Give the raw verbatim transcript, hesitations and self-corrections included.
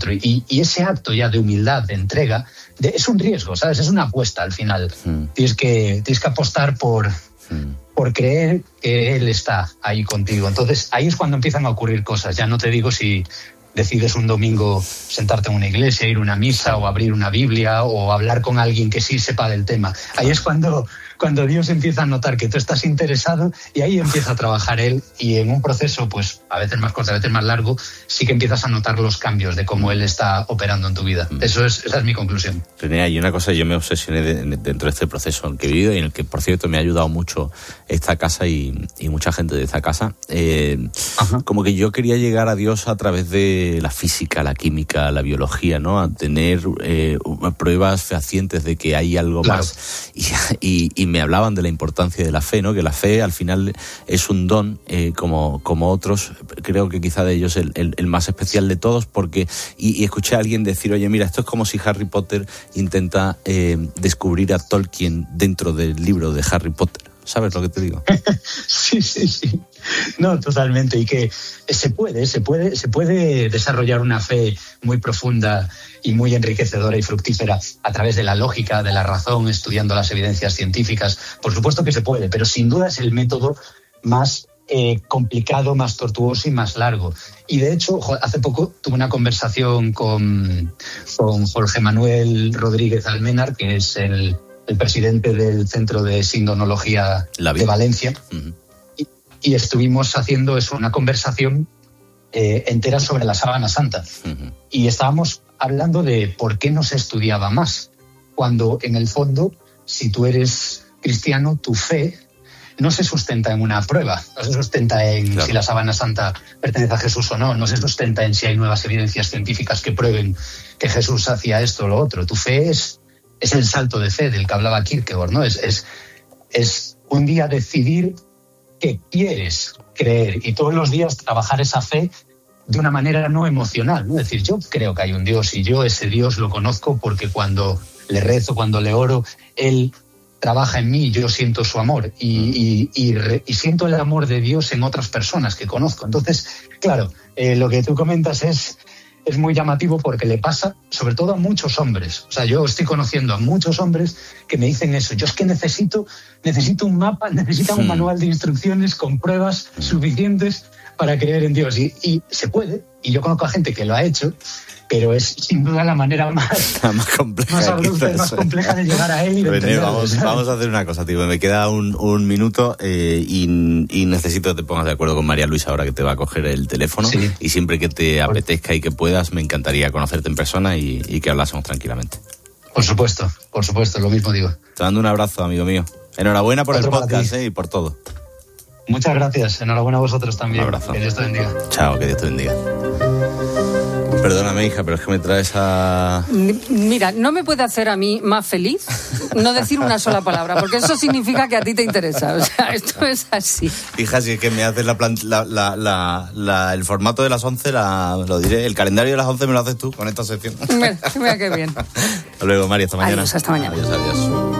otro. Y, y ese acto ya de humildad, de entrega, de, es un riesgo, ¿sabes? Es una apuesta al final. Mm. Tienes que, tienes que apostar por, mm. por creer que Él está ahí contigo. Entonces ahí es cuando empiezan a ocurrir cosas. Ya no te digo si decides un domingo sentarte en una iglesia, ir a una misa o abrir una Biblia o hablar con alguien que sí sepa del tema. Ahí es cuando, cuando Dios empieza a notar que tú estás interesado y ahí empieza a trabajar Él, y en un proceso, pues a veces más corto, a veces más largo, sí que empiezas a notar los cambios de cómo Él está operando en tu vida. Eso es, esa es mi conclusión. René, hay una cosa, yo me obsesioné de, de, dentro de este proceso en el que he vivido y en el que, por cierto, me ha ayudado mucho esta casa y, y mucha gente de esta casa. Eh, como que yo quería llegar a Dios a través de la física, la química, la biología, ¿no? A tener eh, pruebas fehacientes de que hay algo claro. más. Y, y, y me hablaban de la importancia de la fe, ¿no? Que la fe al final es un don, eh, como, como otros. Creo que quizá de ellos el, el, el más especial de todos, porque y, y escuché a alguien decir, oye, mira, esto es como si Harry Potter intenta eh, descubrir a Tolkien dentro del libro de Harry Potter. ¿Sabes lo que te digo? Sí, sí, sí. No, totalmente. Y que se puede, se puede, se puede desarrollar una fe muy profunda y muy enriquecedora y fructífera a través de la lógica, de la razón, estudiando las evidencias científicas. Por supuesto que se puede, pero sin duda es el método más eh, complicado, más tortuoso y más largo. Y de hecho, hace poco tuve una conversación con, con Jorge Manuel Rodríguez Almenar, que es el el presidente del Centro de Sindonología de Valencia, uh-huh. y, y estuvimos haciendo eso, una conversación eh, entera sobre la Sábana Santa. Uh-huh. Y estábamos hablando de por qué no se estudiaba más, cuando en el fondo, si tú eres cristiano, tu fe no se sustenta en una prueba, no se sustenta en claro. si la Sábana Santa pertenece a Jesús o no, no se sustenta en si hay nuevas evidencias científicas que prueben que Jesús hacía esto o lo otro. Tu fe es Es el salto de fe del que hablaba Kierkegaard, ¿no? Es, es, es un día decidir que quieres creer y todos los días trabajar esa fe de una manera no emocional, ¿no? Es decir, yo creo que hay un Dios y yo ese Dios lo conozco porque cuando le rezo, cuando le oro, Él trabaja en mí, yo siento su amor y, y, y, re, y siento el amor de Dios en otras personas que conozco. Entonces, claro, eh, lo que tú comentas es... es muy llamativo porque le pasa sobre todo a muchos hombres. O sea, yo estoy conociendo a muchos hombres que me dicen eso. Yo es que necesito, necesito un mapa, necesito sí. un manual de instrucciones con pruebas sí. suficientes para creer en Dios. Y, y se puede, y yo conozco a gente que lo ha hecho, pero es sin duda la manera más, la más compleja, más, abrupta, más compleja de llegar a él. Y de René, vamos, vamos a hacer una cosa, tío. Me queda un, un minuto eh, y, y necesito que te pongas de acuerdo con María Luisa ahora que te va a coger el teléfono. Sí. Y siempre que te apetezca y que puedas, me encantaría conocerte en persona y, y que hablásemos tranquilamente. Por supuesto, por supuesto, lo mismo digo. Te mando un abrazo, amigo mío. Enhorabuena por Otro el podcast eh, y por todo. Muchas gracias. Enhorabuena a vosotros también. Un abrazo. Que Dios te bendiga. Chao, que Dios te bendiga. Perdóname, hija, pero es que me traes a... Mira, no me puede hacer a mí más feliz no decir una sola palabra, porque eso significa que a ti te interesa. O sea, esto es así. Hija, si es que me haces la, plan... la, la, la, la el formato de las once, la, lo diré, el calendario de las once me lo haces tú con esta sección. Mira, mira qué bien. Hasta luego, María, hasta mañana. Adiós, hasta mañana. Adiós, adiós.